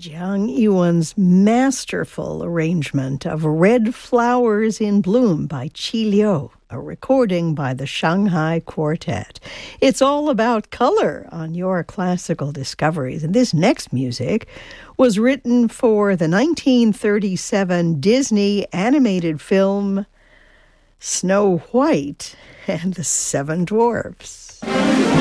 Jiang Yiwen's masterful arrangement of Red Flowers in Bloom by Qi Liu, a recording by the Shanghai Quartet. It's all about color on your classical discoveries. And this next music was written for the 1937 Disney animated film Snow White and the Seven Dwarfs.